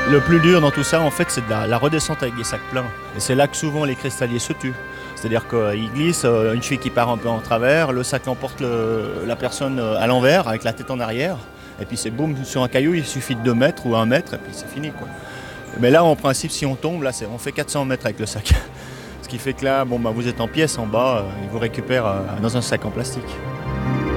Le plus dur dans tout ça, en fait, c'est de la redescente avec des sacs pleins. Et c'est là que souvent les cristalliers se tuent. C'est-à-dire qu'ils glissent, une cheville qui part un peu en travers, le sac emporte la personne à l'envers, avec la tête en arrière. Et puis c'est boum, sur un caillou, il suffit de 2 mètres ou 1 mètre, et puis c'est fini, quoi. Mais là, en principe, si on tombe, là, on fait 400 mètres avec le sac. Ce qui fait que là, bon, bah, vous êtes en pièces en bas, ils vous récupèrent dans un sac en plastique.